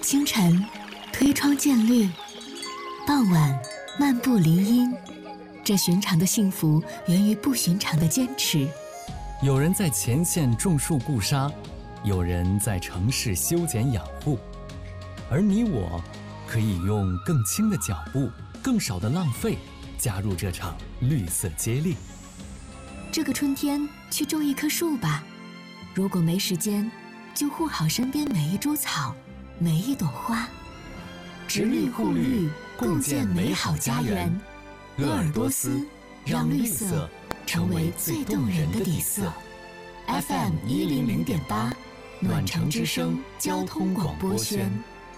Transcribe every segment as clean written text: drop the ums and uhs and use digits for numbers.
清晨，推窗见绿；傍晚，漫步林荫。这寻常的幸福源于不寻常的坚持。 有人在前线种树固沙，有人在城市修剪养护，而你我可以用更轻的脚步、更少的浪费，加入这场绿色接力。 这个春天，去种一棵树吧。如果没时间，就护好身边每一株草，每一朵花。植绿护绿，共建美好家园。鄂尔多斯，让绿色成为最动人的底色。FM 100.8，暖城之声交通广播宣。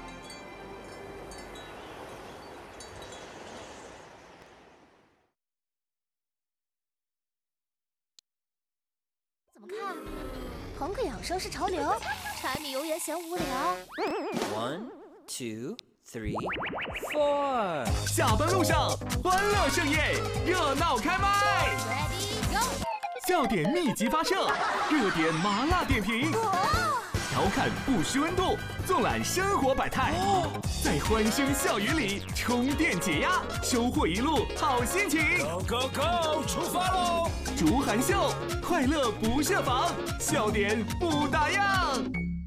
怎么看？朋克养生是潮流，柴米油盐嫌无聊。 1, 2, 3, 4。 下班路上，欢乐盛宴，热闹开麦。 Ready go！ 笑点密集发射，热点麻辣点评，调侃不失温度，纵览生活百态，在欢声笑语里充电解压，收获一路好心情。 Go go go！ 出发喽！ 竹涵秀，快乐不设防，笑点不打烊。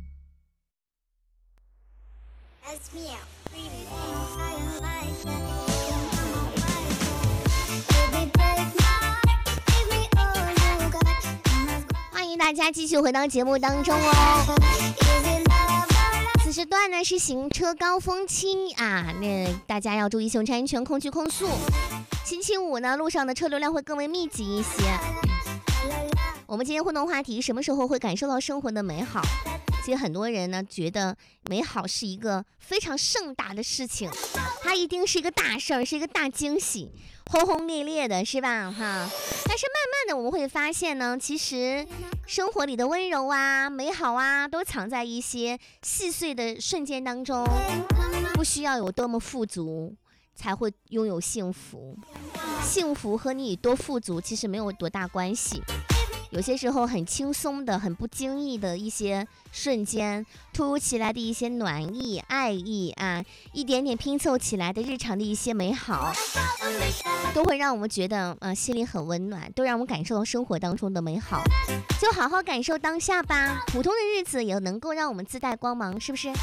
欢迎大家继续回到节目当中哦。此时段呢是行车高峰期啊，那大家要注意行车安全，空气控速。星期五呢，路上的车流量会更为密集一些。我们今天互动话题：什么时候会感受到生活的美好？其实很多人呢觉得美好是一个非常盛大的事情，它一定是一个大事儿，是一个大惊喜，轰轰烈烈的，是吧？哈。但是慢慢的我们会发现呢，其实生活里的温柔啊、美好啊，都藏在一些细碎的瞬间当中，不需要有多么富足才会拥有幸福。幸福和你多富足其实没有多大关系。有些时候很轻松的、很不经意的一些瞬间，突如其来的一些暖意、爱意啊，一点点拼凑起来的日常的一些美好，都会让我们觉得心里很温暖，都让我们感受到生活当中的美好。就好好感受当下吧，普通的日子也能够让我们自带光芒，是不是？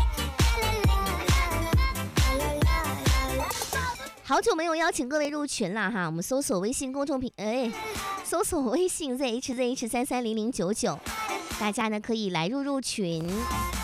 好久没有邀请各位入群了哈，我们搜索微信公众平搜索微信 ZHZH330099，大家呢可以来入群。